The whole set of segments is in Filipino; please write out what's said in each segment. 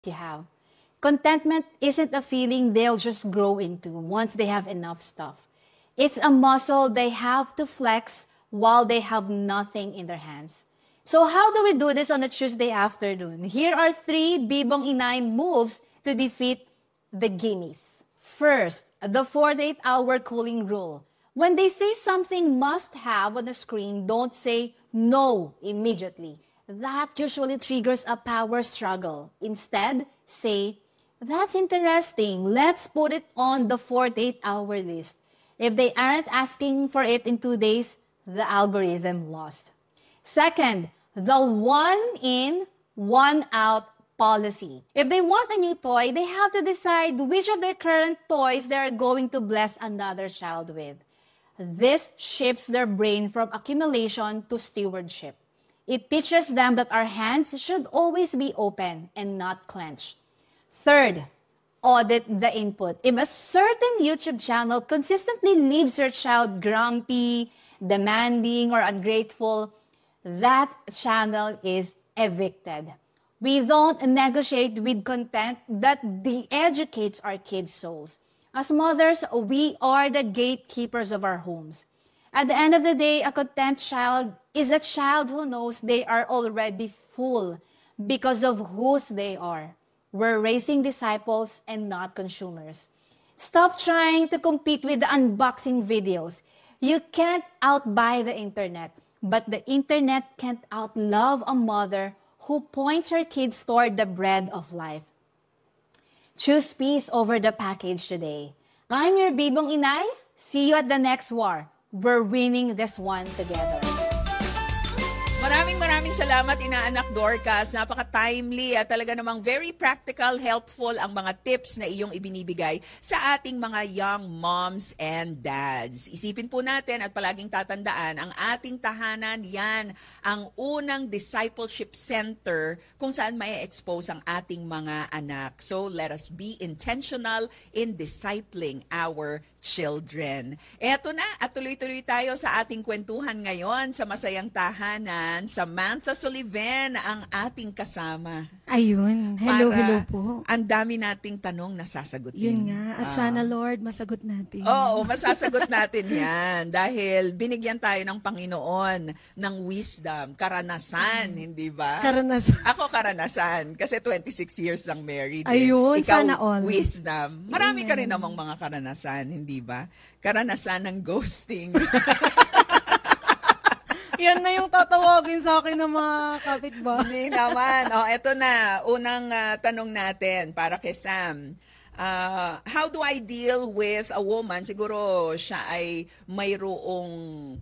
you have. Contentment isn't a feeling they'll just grow into once they have enough stuff. It's a muscle they have to flex while they have nothing in their hands. So how do we do this on a Tuesday afternoon? Here are 3 Bibong Inay moves to defeat the gimmies. First, the 48-hour cooling rule. When they say something must have on the screen, don't say no immediately. That usually triggers a power struggle. Instead, say, that's interesting. Let's put it on the 48-hour list. If they aren't asking for it in 2 days, the algorithm lost. Second, the one in, one out policy. If they want a new toy, they have to decide which of their current toys they are going to bless another child with. This shifts their brain from accumulation to stewardship. It teaches them that our hands should always be open and not clenched. Third, audit the input. If a certain YouTube channel consistently leaves your child grumpy, demanding, or ungrateful, that channel is evicted. We don't negotiate with content that de-educates our kids' souls. As mothers, we are the gatekeepers of our homes. At the end of the day, a content child is a child who knows they are already full because of whose they are. We're raising disciples and not consumers. Stop trying to compete with the unboxing videos. You can't outbuy the internet, but the internet can't outlove a mother who points her kids toward the bread of life. Choose peace over the package today. I'm your Bibong Inay. See you at the next war. We're winning this one together. Maraming salamat, Inaanak Dorcas. Napaka-timely at talaga namang very practical, helpful ang mga tips na iyong ibinibigay sa ating mga young moms and dads. Isipin po natin at palaging tatandaan, ang ating tahanan, yan ang unang discipleship center kung saan may expose ang ating mga anak. So let us be intentional in discipling our children. Eto na, at tuloy-tuloy tayo sa ating kwentuhan ngayon sa Masayang Tahanan. Samantha Soliven ang ating kasama. Ayun. Hello po. Ang dami nating tanong na sasagutin. Yun nga. At sana, Lord, masagot natin. Oo, masasagot natin yan. Dahil binigyan tayo ng Panginoon ng wisdom, karanasan, hindi ba? Karanasan. Ako karanasan, kasi 26 years lang married. Ayun, Ikaw, sana all. Wisdom. Marami ka rin namang mga karanasan, hindi ba? Karanasan ng ghosting. Yan na yung tatawagin sa akin ng mga kapitbahay. Hindi naman. Eto na. Unang tanong natin para kay Sam. How do I deal with a woman? Siguro siya ay mayroong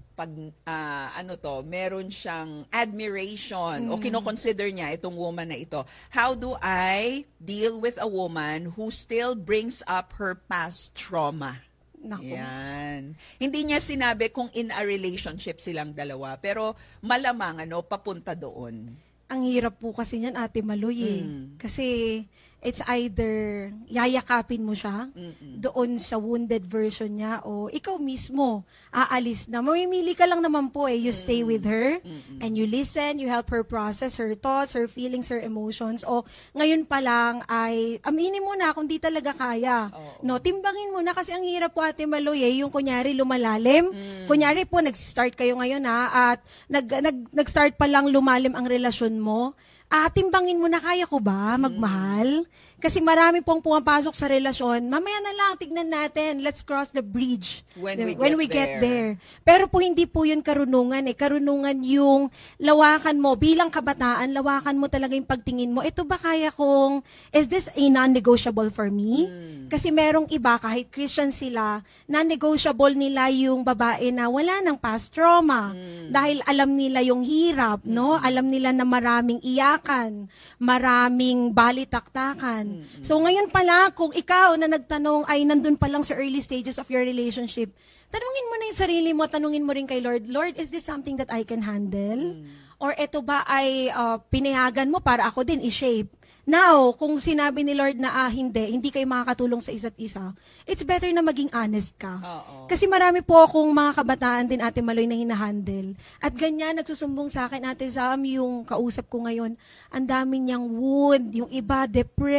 meron siyang admiration o kino-consider niya itong woman na ito. How do I deal with a woman who still brings up her past trauma? Naku. Yan. Hindi niya sinabi kung in a relationship silang dalawa, pero malamang papunta doon. Ang hirap po kasi niyan, Ate Maloy. Kasi it's either yayakapin mo siya doon sa wounded version niya o ikaw mismo aalis na. Mamimili ka lang naman po You stay with her and you listen, you help her process her thoughts, her feelings, her emotions. O ngayon pa lang ay aminin mo na kung di talaga kaya. No, timbangin mo na kasi ang hirap po, Ate Maloy, yung kunyari lumalalim. Kunyari po nag-start kayo ngayon at nag-start pa lang lumalim ang relasyon mo. Timbangin mo na, kaya ko ba magmahal? Kasi marami pong pumapasok sa relasyon. Mamaya na lang, tignan natin. Let's cross the bridge when we get there. Pero po hindi po yun karunungan. Karunungan yung lawakan mo. Bilang kabataan, lawakan mo talaga yung pagtingin mo. Ito ba kaya kong, is this a non-negotiable for me? Kasi merong iba, kahit Christian sila, non-negotiable nila yung babae na wala ng past trauma. Dahil alam nila yung hirap, no? Alam nila na maraming iyakan, maraming balitaktakan. So ngayon pala, kung ikaw na nagtanong ay nandun pa lang sa early stages of your relationship, tanungin mo na yung sarili mo, tanungin mo rin kay Lord, Lord, is this something that I can handle? Or ito ba ay pinayagan mo para ako din i-shape Now, kung sinabi ni Lord na hindi kayo makakatulong sa isa't isa, it's better na maging honest ka. Oo. Kasi marami po akong mga kabataan din, Ate Maloy, na hinahandle. At ganyan, nagsusumbong sa akin, Ate Sam, yung kausap ko ngayon, ang dami niyang wound, yung iba, depressed,